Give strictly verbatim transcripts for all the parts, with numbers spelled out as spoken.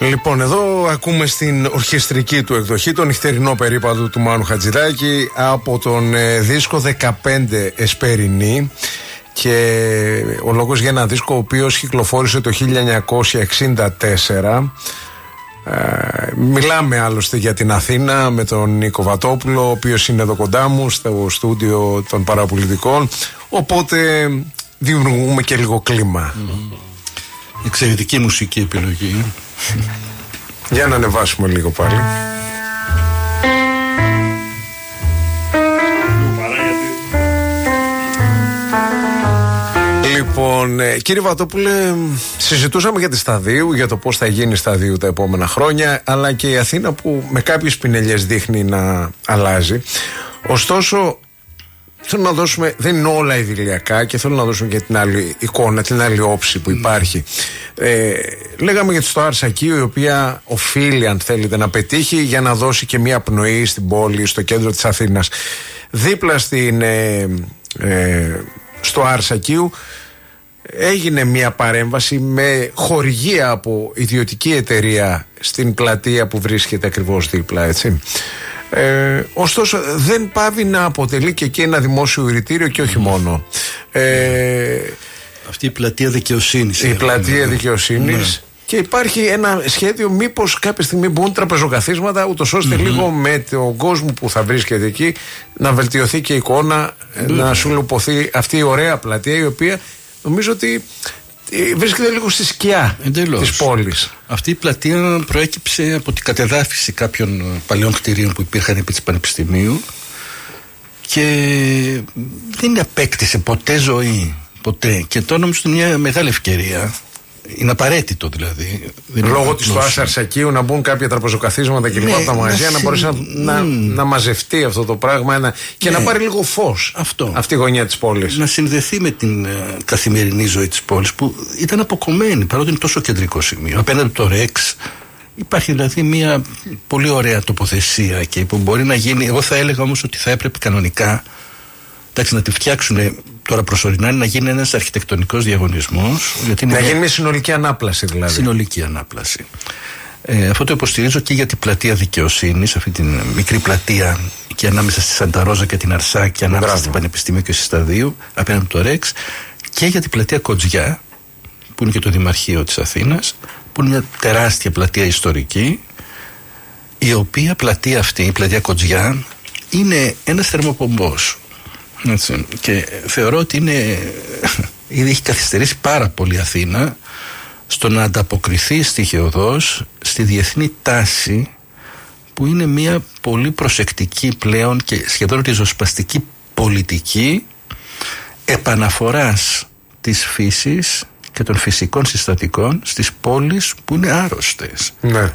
Λοιπόν, εδώ ακούμε στην ορχιστρική του εκδοχή το νυχτερινό περίπατο του Μάνου Χατζηδάκη από τον ε, δίσκο δεκαπέντε Εσπερινή, και ο λόγος για ένα δίσκο ο οποίος κυκλοφόρησε το χίλια εννιακόσια εξήντα τέσσερα. Ε, μιλάμε άλλωστε για την Αθήνα με τον Νίκο Βατόπουλο, ο οποίος είναι εδώ κοντά μου στο στούντιο των παραπολιτικών, οπότε δημιουργούμε και λίγο κλίμα. Mm-hmm. Εξαιρετική μουσική επιλογή. Για να ανεβάσουμε λίγο πάλι. Λοιπόν, κύριε Βατόπουλε, συζητούσαμε για τη Σταδίου, για το πώς θα γίνει Σταδίου τα επόμενα χρόνια, αλλά και η Αθήνα που με κάποιες πινελιές δείχνει να αλλάζει. Ωστόσο, θέλω να δώσουμε, δεν είναι όλα ιδηλιακά, και θέλω να δώσουμε και την άλλη εικόνα, την άλλη όψη που υπάρχει. Ε, λέγαμε για τη Στοάρ Σακίου, η οποία οφείλει, αν θέλετε, να πετύχει για να δώσει και μια πνοή στην πόλη, στο κέντρο της Αθήνας. Δίπλα στην ε, ε, Στοάρ Σακίου έγινε μια παρέμβαση με χορηγία από ιδιωτική εταιρεία στην πλατεία που βρίσκεται ακριβώς δίπλα, έτσι. Ε, ωστόσο δεν πάβει να αποτελεί και εκεί ένα δημόσιο ηρητήριο, και όχι μόνο. Ε, Αυτή η πλατεία δικαιοσύνης. Η πλατεία δικαιοσύνης. Ναι. Και υπάρχει ένα σχέδιο μήπως κάποια στιγμή μπουν τραπεζοκαθίσματα, ούτως ώστε mm-hmm. λίγο με τον κόσμο που θα βρίσκεται εκεί να βελτιωθεί και η εικόνα, mm-hmm. να σου λουποθεί αυτή η ωραία πλατεία, η οποία νομίζω ότι βρίσκεται λίγο στη σκιά της πόλης. Αυτή η πλατεία προέκυψε από την κατεδάφιση κάποιων παλαιών κτηρίων που υπήρχαν επί της Πανεπιστημίου και δεν απέκτησε ποτέ ζωή. Ποτέ. Και τώρα νομίζω είναι μια μεγάλη ευκαιρία. Είναι απαραίτητο δηλαδή. Λόγω της Στοάρ Σακίου να μπουν κάποια τραπεζοκαθίσματα και λοιπά από τα μαγαζιά, να μπορέσει να, mm. να, να μαζευτεί αυτό το πράγμα ένα, και ναι. να πάρει λίγο φως αυτό. Αυτή η γωνιά της πόλης. Να συνδεθεί με την uh, καθημερινή ζωή της πόλης που ήταν αποκομμένη, παρότι είναι τόσο κεντρικό σημείο. Απέναντι από το Ρεξ υπάρχει δηλαδή μια πολύ ωραία τοποθεσία και που μπορεί να γίνει. Εγώ θα έλεγα όμως ότι θα έπρεπε κανονικά, εντάξει, να τη φτιάξουν τώρα προσωρινά, να γίνει ένας αρχιτεκτονικός διαγωνισμός. Γιατί να είναι γίνει μια συνολική ανάπλαση δηλαδή. Συνολική ανάπλαση. Ε, αυτό το υποστηρίζω και για την πλατεία δικαιοσύνης, αυτή την μικρή πλατεία και ανάμεσα στη Σανταρόζα και την Αρσά και ανάμεσα Μπράβο. Στην Πανεπιστημίου και στη Σταδίου, απέναντι από το Ρεξ, και για την πλατεία Κοτζιά, που είναι και το Δημαρχείο της Αθήνας, που είναι μια τεράστια πλατεία ιστορική, η οποία πλατεία αυτή, η πλατεία Κοτζιά, είναι ένας θερμοπομπός. Έτσι. Και θεωρώ ότι είναι, ήδη έχει καθυστερήσει πάρα πολύ η Αθήνα στο να ανταποκριθεί στοιχειωδώς στη διεθνή τάση, που είναι μια πολύ προσεκτική πλέον και σχεδόν ριζοσπαστική πολιτική επαναφοράς της φύσης και των φυσικών συστατικών στις πόλεις που είναι άρρωστες. Ναι.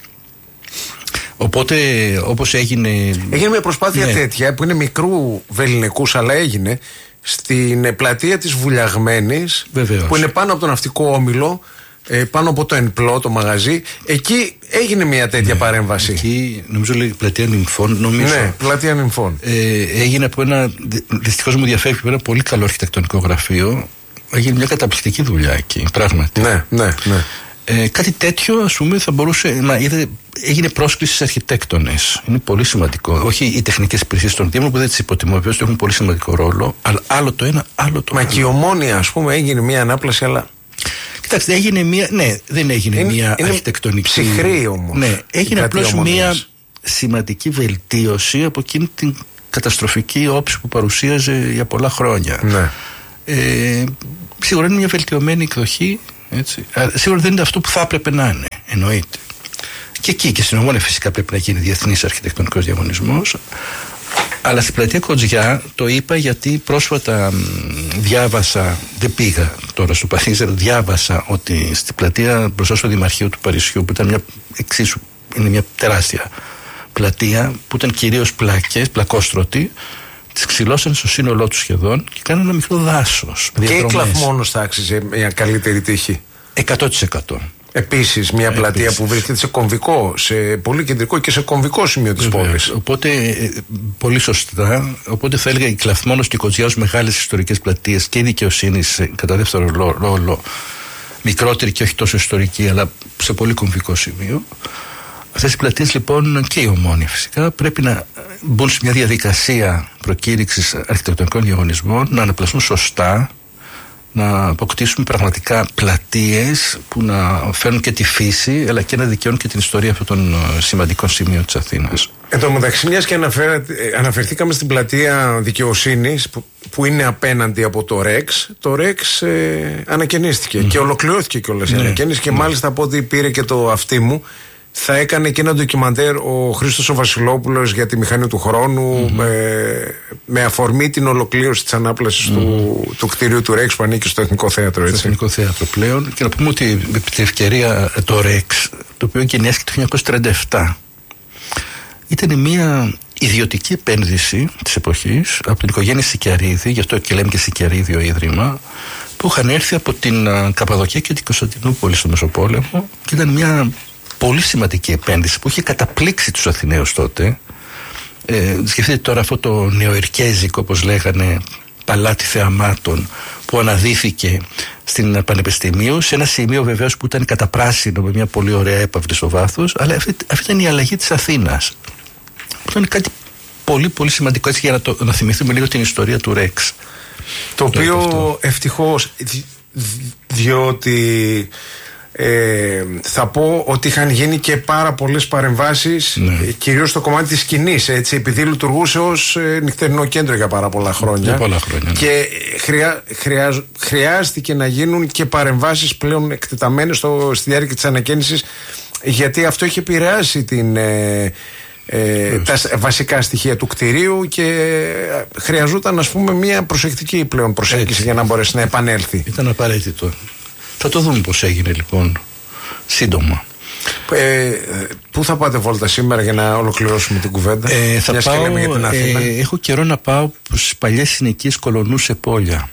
Οπότε, όπως έγινε. Έγινε μια προσπάθεια ναι. τέτοια που είναι μικρού βελληνικούς, αλλά έγινε στην πλατεία της Βουλιαγμένης, Βεβαίως. Που είναι πάνω από τον ναυτικό όμιλο, πάνω από το Ενπλό, το μαγαζί. Εκεί έγινε μια τέτοια ναι. παρέμβαση. Εκεί, νομίζω λέει πλατεία Νυμφών. Νομίζω. Ναι, πλατεία Νυμφών. Ε, έγινε από ένα. Δυστυχώς μου διαφεύγει από ένα πολύ καλό αρχιτεκτονικό γραφείο. Έγινε μια καταπληκτική δουλειά εκεί, πράγματι. Ναι, ναι, ναι. Ε, κάτι τέτοιο, ας πούμε, θα μπορούσε να είδε, έγινε πρόσκληση στις αρχιτέκτονες. Είναι πολύ σημαντικό. Όχι οι τεχνικές υπηρεσίες των Δήμων που δεν τις υποτιμώ, βέβαια έχουν πολύ σημαντικό ρόλο. Αλλά άλλο το ένα, άλλο το Μα άλλο. Μα και η Ομόνια, ας πούμε, έγινε μια ανάπλαση, αλλά. Κοιτάξτε, έγινε μια. Ναι, δεν έγινε είναι, μια είναι αρχιτεκτονική. Ψυχρή όμως. Ναι, έγινε απλώς μια σημαντική βελτίωση από εκείνη την καταστροφική όψη που παρουσίαζε για πολλά χρόνια. Ναι. Ε, σίγουρα είναι μια βελτιωμένη εκδοχή. Έτσι. Σίγουρα δεν είναι αυτό που θα έπρεπε να είναι, εννοείται. Και εκεί και στην Ομόνια φυσικά πρέπει να γίνει διεθνής αρχιτεκτονικός διαγωνισμός. Αλλά στην πλατεία Κοτζιά το είπα γιατί πρόσφατα μ, διάβασα, δεν πήγα τώρα στο Παρίσι, διάβασα ότι στην πλατεία μπροστά στο Δημαρχείο του Παρισιού, που ήταν μια εξίσου, είναι μια τεράστια πλατεία, που ήταν κυρίως πλάκες, πλακόστρωτη, τις ξυλώσαν στο σύνολό του σχεδόν και κάνανε ένα μικρό δάσος. Και η Κλαθμόνος θα άξιζε μια καλύτερη τύχη. εκατό τοις εκατό. Επίσης μια πλατεία Επίσης. που βρίσκεται σε κομβικό, σε πολύ κεντρικό και σε κομβικό σημείο της πόλης. Οπότε, πολύ σωστά, οπότε θα έλεγα η Κλαθμόνος και η Κοτζιά ως μεγάλες ιστορικές πλατείες και η δικαιοσύνη κατά δεύτερο ρόλο, μικρότερη και όχι τόσο ιστορική, αλλά σε πολύ κομβικό σημείο. Αυτές οι πλατείες λοιπόν και η Ομόνοια φυσικά πρέπει να μπουν σε μια διαδικασία προκήρυξης αρχιτεκτονικών διαγωνισμών, να αναπλαστούν σωστά, να αποκτήσουμε πραγματικά πλατείες που να φέρνουν και τη φύση αλλά και να δικαιώνουν και την ιστορία αυτών των σημαντικών σημείων της Αθήνας. Εν τω μεταξύ, μιας και αναφερθήκαμε στην πλατεία Δικαιοσύνης που, που είναι απέναντι από το ΡΕΞ, το ΡΕΞ ε, ανακαινίστηκε mm. και ολοκληρώθηκε κιόλας η ναι, ανακαίνιση και ναι. μάλιστα από ό,τι πήρε και το αυτί μου, θα έκανε και ένα ντοκιμαντέρ ο Χρήστος ο Βασιλόπουλος για τη μηχανή του χρόνου mm-hmm. με, με αφορμή την ολοκλήρωση της ανάπλασης mm-hmm. του, του κτηρίου του ΡΕΞ που ανήκει στο Εθνικό Θέατρο. Έτσι. Στο Εθνικό Θέατρο πλέον. Και να πούμε ότι επί την ευκαιρία το ΡΕΞ, το οποίο εγκαινιάστηκε το χίλια εννιακόσια τριάντα επτά, ήταν μια ιδιωτική επένδυση της εποχής από την οικογένεια Σικιαρίδη, γι' αυτό και λέμε και Σικιαρίδιο Ίδρυμα, που είχαν έρθει από την Καπαδοκία και την Κωνσταντινούπολη στο Μεσοπόλεμο και ήταν μια πολύ σημαντική επένδυση που είχε καταπλήξει τους Αθηναίους τότε. Ε, σκεφτείτε τώρα αυτό το νεοερκέζικο, όπως λέγανε, παλάτι θεαμάτων που αναδύθηκε στην Πανεπιστημίου, σε ένα σημείο βεβαίως που ήταν καταπράσινο με μια πολύ ωραία έπαυλη στο βάθος, αλλά αυτή, αυτή ήταν η αλλαγή της Αθήνας. Που ήταν κάτι πολύ πολύ σημαντικό, έτσι, για να, το, να θυμηθούμε λίγο την ιστορία του ΡΕΞ. Το, το οποίο ευτυχώς, διότι Ε, θα πω ότι είχαν γίνει και πάρα πολλές παρεμβάσεις, ναι. κυρίως στο κομμάτι της σκηνής, έτσι, επειδή λειτουργούσε ως ε, νυχτερινό κέντρο για πάρα πολλά χρόνια, για πολλά χρόνια ναι. και χρειά, χρειά, χρειάστηκε να γίνουν και παρεμβάσεις πλέον εκτεταμένες στο, στη διάρκεια της ανακαίνησης, γιατί αυτό είχε επηρεάσει την ε, Ε, τα βασικά στοιχεία του κτηρίου και χρειαζόταν, ας πούμε, μια προσεκτική πλέον προσέγγιση έτσι, για να μπορέσει να επανέλθει. Ήταν απαραίτητο. Θα το δούμε πώς έγινε λοιπόν σύντομα. Ε, πού θα πάτε βόλτα σήμερα για να ολοκληρώσουμε την κουβέντα? Ε, θα πάω, ε, έχω καιρό να πάω στις παλιές συνοικίες Κολονού σε Πόλια.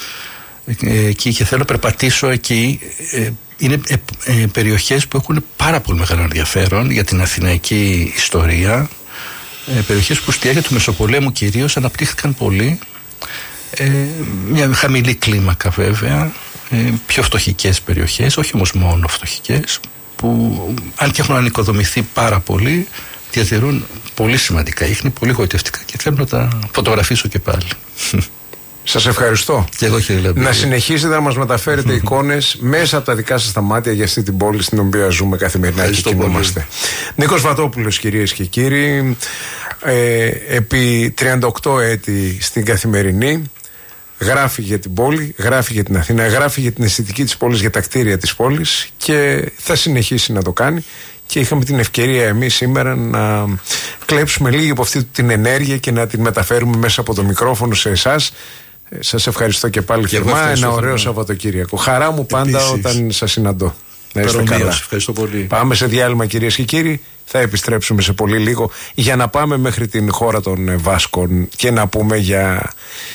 Ε, και, και θέλω να περπατήσω εκεί. Ε, είναι ε, ε, περιοχές που έχουν πάρα πολύ μεγάλο ενδιαφέρον για την αθηναϊκή ιστορία. Ε, περιοχές που στη διάρκεια του Μεσοπολέμου κυρίως αναπτύχθηκαν πολύ. Ε, μια χαμηλή κλίμακα βέβαια. Ε, πιο φτωχικές περιοχές, όχι όμως μόνο φτωχικές, που αν και έχουν ανοικοδομηθεί πάρα πολύ, διατηρούν πολύ σημαντικά ίχνη, πολύ γοητευτικά και θέλω να τα φωτογραφίσω και πάλι. Σας ευχαριστώ. Και εγώ, κύριε Λαμπίδη. Να συνεχίσετε να μας μεταφέρετε εικόνες μέσα από τα δικά σας τα μάτια για αυτή την πόλη στην οποία ζούμε καθημερινά και κινούμαστε. Νίκος Βατόπουλος, κυρίες και κύριοι, ε, επί τριάντα οκτώ έτη στην Καθημερινή. Γράφει για την πόλη, γράφει για την Αθήνα, γράφει για την αισθητική της πόλης, για τα κτίρια της πόλης και θα συνεχίσει να το κάνει. Και είχαμε την ευκαιρία εμείς σήμερα να κλέψουμε λίγη από αυτή την ενέργεια και να την μεταφέρουμε μέσα από το μικρόφωνο σε εσάς. Σας ευχαριστώ και πάλι θερμά. Ένα ωραίο ναι. Σαββατοκύριακο. Χαρά μου πάντα επίσης, όταν σας συναντώ. Να είστε καλά. Ευχαριστώ πολύ. Πάμε σε διάλειμμα, κυρίες και κύριοι. Θα επιστρέψουμε σε πολύ λίγο για να πάμε μέχρι την χώρα των Βάσκων και να πούμε για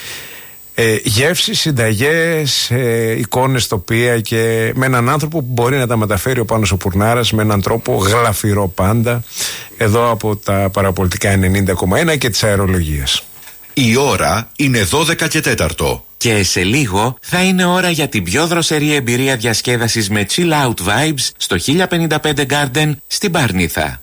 Ε, γεύσεις, συνταγές, ε, εικόνες, τοπία και με έναν άνθρωπο που μπορεί να τα μεταφέρει ο Πάνος ο Πουρνάρας με έναν τρόπο γλαφυρό πάντα, εδώ από τα παραπολιτικά ενενήντα κόμμα ένα και της αερολογίας. Η ώρα είναι δώδεκα και τέταρτο. Και σε λίγο θα είναι ώρα για την πιο δροσερή εμπειρία διασκέδασης με chill out vibes στο χίλια πενήντα πέντε Garden στην Παρνίθα.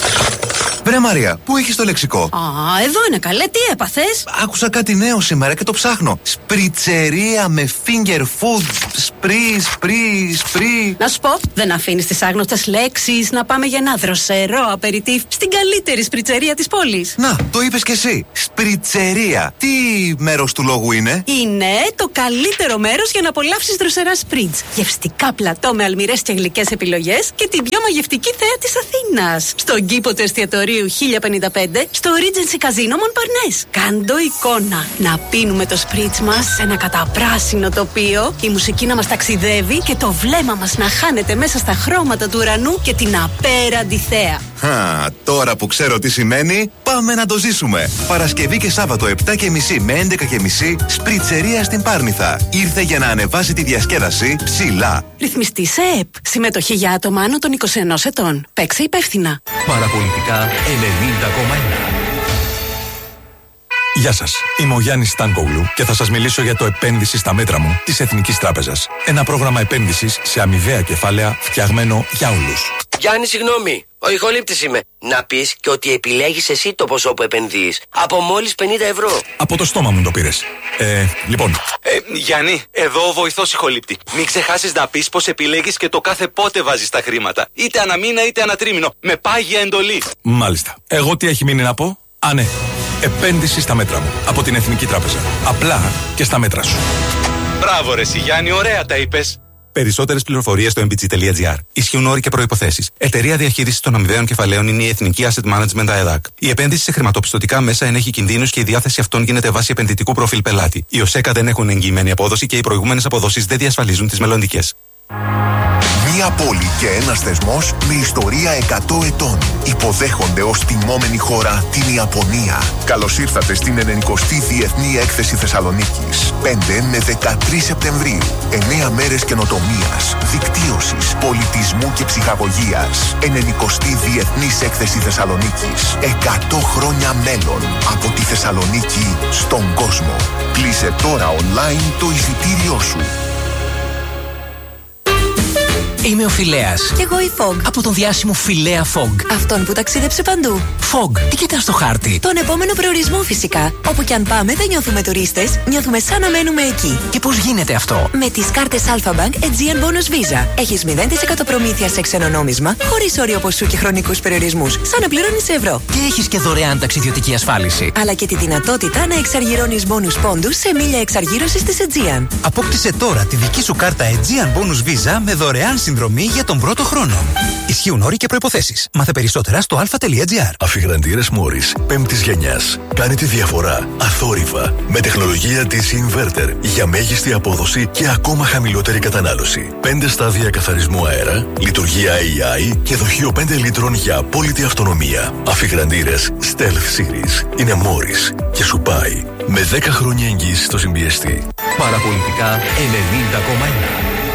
Βρε Μαρία, πού έχεις το λεξικό? Α, εδώ είναι καλέ, τι έπαθες? Άκουσα κάτι νέο σήμερα και το ψάχνω. Σπριτσερία με finger food. Σπρι, σπρι, σπρι. Να σου πω, δεν αφήνεις τις άγνωστες λέξεις να πάμε για ένα δροσερό απεριτίφ στην καλύτερη σπριτσερία της πόλης. Να, το είπες κι εσύ. Σπριτσερία. Τι μέρος του λόγου είναι? Είναι το καλύτερο μέρος για να απολαύσεις δροσερά σπριτς. Γευστικά πλατό με αλμυρές και γλυκές επιλογές και την πιο μαγευτική θέα της Αθήνας. Στον κήπο του εστιατορίου χίλια πενήντα πέντε στο Regency Casino Montparnasse. Κάντο εικόνα. Να πίνουμε το σπρίτς μας σε ένα καταπράσινο τοπίο, η μουσική να μας ταξιδεύει και το βλέμμα μας να χάνεται μέσα στα χρώματα του ουρανού και την απέραντη θέα. Χα, τώρα που ξέρω τι σημαίνει, πάμε να το ζήσουμε. Παρασκευή και Σάββατο επτά και μισή με έντεκα και μισή, σπριτσερία στην Πάρνηθα. Ήρθε για να ανεβάσει τη διασκέδαση ψηλά. Ρυθμιστή σε ΕΕΠ. Συμμετοχή για άτομα άνω των είκοσι ενός ετών. Παίξε υπεύθυνα. Παραπολιτικά ενενήντα κόμμα ένα. Γεια σας, είμαι ο Γιάννης Στάνκογλου και θα σας μιλήσω για το επένδυση στα μέτρα μου της Εθνικής Τράπεζας. Ένα πρόγραμμα επένδυσης σε αμοιβαία κεφάλαια φτιαγμένο για όλους. Γιάννη, συγγνώμη, ο ηχολήπτης είμαι. Να πεις και ότι επιλέγεις εσύ το ποσό που επενδύεις. Από μόλις πενήντα ευρώ. Από το στόμα μου το πήρες. Ε, λοιπόν. Ε, Γιάννη, εδώ ο βοηθός ηχολήπτη. Μην ξεχάσεις να πεις πως επιλέγεις και το κάθε πότε βάζεις τα χρήματα. Είτε αναμήνα είτε ανατρίμηνο. Με πάγια εντολή. Μάλιστα. Εγώ τι έχει μείνει να πω? Α, ναι. Επένδυση στα μέτρα μου. Από την Εθνική Τράπεζα. Απλά και στα μέτρα σου. Μπράβο ρε εσύ, Γιάννη, ωραία τα είπες. Περισσότερες πληροφορίες στο εμ μπι τζι τελεία τζι άρ. Ισχύουν όροι και προϋποθέσεις. Εταιρεία διαχείρισης των αμοιβαίων κεφαλαίων είναι η Εθνική Asset Management ΑΕΔΑΚ. Η επένδυση σε χρηματοπιστωτικά μέσα ενέχει κινδύνους και η διάθεση αυτών γίνεται βάσει επενδυτικού προφίλ πελάτη. Οι ΟΣΕΚΑ δεν έχουν εγγυημένη απόδοση και οι προηγούμενες αποδόσεις δεν διασφαλίζουν τις μελλοντικές. Μία πόλη και ένας θεσμός με ιστορία εκατό ετών. Υποδέχονται ως τιμόμενη χώρα την Ιαπωνία. Καλώς ήρθατε στην ενενηκοστή Διεθνή Έκθεση Θεσσαλονίκης. πέντε με δεκατρείς Σεπτεμβρίου. εννέα μέρες καινοτομίας, δικτύωσης, πολιτισμού και ψυχαγωγίας. ενενηκοστή Διεθνής Έκθεση Θεσσαλονίκης. εκατό χρόνια μέλλον. Από τη Θεσσαλονίκη στον κόσμο. Κλείσε τώρα online το εισιτήριό σου. Είμαι ο Φιλέας. Κι εγώ η Fog. Από τον διάσημο Φιλέα Fog. Αυτόν που ταξίδεψε παντού. Fog, τι κοιτάς στο χάρτη? Τον επόμενο προορισμό φυσικά. Όπου κι αν πάμε δεν νιώθουμε τουρίστες, νιώθουμε σαν να μένουμε εκεί. Και πώς γίνεται αυτό? Με τις κάρτες Alpha Bank Aegean Bonus Visa. Έχεις μηδέν τοις εκατό προμήθεια σε ξένο νόμισμα, χωρίς όριο ποσού και χρονικούς περιορισμούς. Σαν να πληρώνεις σε ευρώ. Και έχεις και δωρεάν ταξιδιωτική ασφάλιση. Αλλά και τη δυνατότητα να εξαργυρώνεις bonus πόντους σε μίλια εξαργύρωσης της Aegean. Απόκτησε τώρα τη δική σου κάρτα Aegean Bonus Visa με δωρεάν συνδρομή για τον πρώτο χρόνο. Ισχύουν όροι και προϋποθέσεις. Μάθε περισσότερα στο αλφα.gr. Αφιγραντήρες Μόρις πέμπτης γενιάς. Κάνει τη διαφορά αθόρυβα με τεχνολογία ντι σι Inverter για μέγιστη απόδοση και ακόμα χαμηλότερη κατανάλωση. πέντε στάδια καθαρισμού αέρα, λειτουργία έι άι και δοχείο πέντε λίτρων για απόλυτη αυτονομία. Αφιγραντήρες Stealth Series είναι Μόρις και σου πάει με δέκα χρόνια εγγύηση στο συμπιεστή. Παραπολιτικά ενενήντα κόμμα ένα.